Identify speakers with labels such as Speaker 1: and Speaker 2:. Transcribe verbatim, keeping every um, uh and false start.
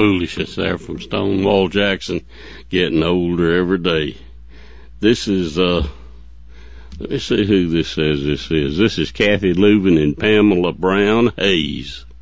Speaker 1: foolishness there from Stonewall Jackson, getting older every day. This is, uh, let me see who this says this is. This is Kathy Lubin and Pamela Brown Hayes.